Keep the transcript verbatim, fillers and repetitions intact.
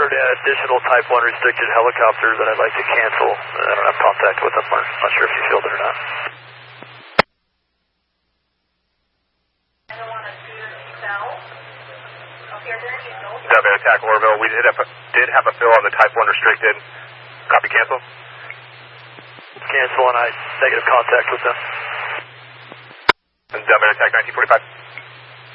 ordered additional Type one restricted helicopters that I'd like to cancel. I don't have contact with them. I'm not sure if you filled it or not. Dub Air Attack Orville, we did have, a, did have a fill on the Type one restricted. Copy, cancel. Cancel, and I negative contact with them. And Dub Air Attack nineteen forty-five.